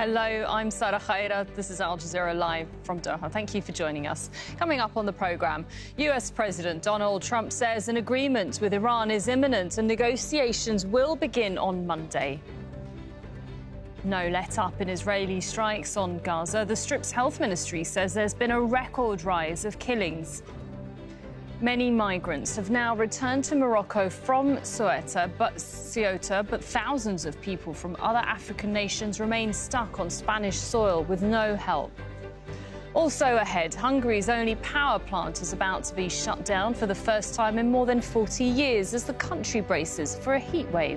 Hello, I'm Sarah Khaira. This is Al Jazeera Live from Doha. Thank you for joining us. Coming up on the programme, US President Donald Trump says an agreement with Iran is imminent and negotiations will begin on Monday. No let-up in Israeli strikes on Gaza. The Strip's health ministry says there's been a record rise of killings. Many migrants have now returned to Morocco from Ceuta, but thousands of people from other African nations remain stuck on Spanish soil with no help. Also ahead, Hungary's only power plant is about to be shut down for the first time in more than 40 years as the country braces for a heat wave.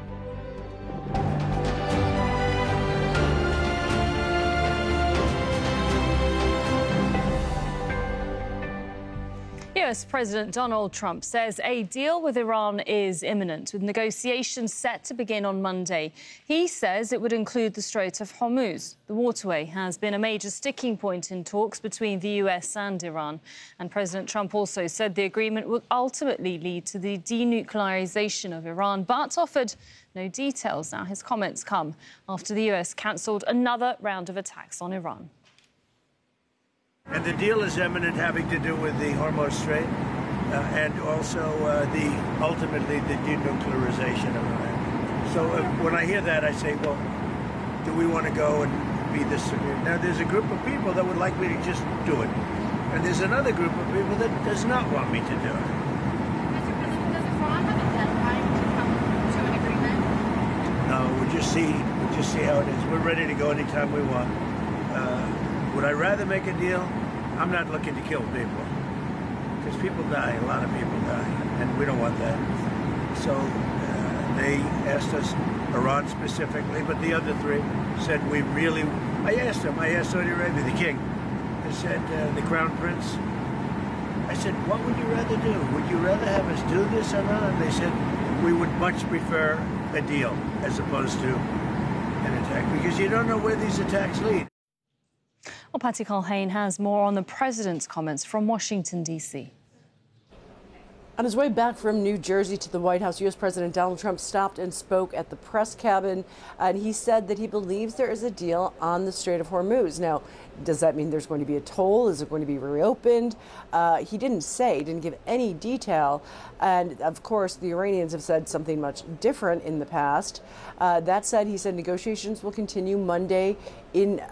US President Donald Trump says a deal with Iran is imminent, with negotiations set to begin on Monday. He says it would include the Strait of Hormuz. The waterway has been a major sticking point in talks between the US and Iran. And President Trump also said the agreement would ultimately lead to the denuclearization of Iran, but offered no details. Now, his comments come after the US cancelled another round of attacks on Iran. And the deal is imminent, having to do with the Hormuz Strait and also ultimately the denuclearization of Iran. So when I hear that, I say, well, do we want to go and be this severe? Now, there's a group of people that would like me to just do it. And there's another group of people that does not want me to do it. Mr. President, does Iran have a deadline to come to an agreement? No, we'll just see how it is. We're ready to go anytime we want. Would I rather make a deal? I'm not looking to kill people. Because people die, a lot of people die, and we don't want that. So they asked us, Iran specifically, but the other three said I asked Saudi Arabia, the king, I said, the crown prince, I said, what would you rather do? Would you rather have us do this or not? And they said, we would much prefer a deal as opposed to an attack, because you don't know where these attacks lead. Well, Patty Culhane has more on the president's comments from Washington, D.C. On his way back from New Jersey to the White House, U.S. President Donald Trump stopped and spoke at the press cabin, and he said that he believes there is a deal on the Strait of Hormuz. Now, does that mean there's going to be a toll? Is it going to be reopened? He didn't give any detail. And, of course, the Iranians have said something much different in the past. That said, he said negotiations will continue Monday in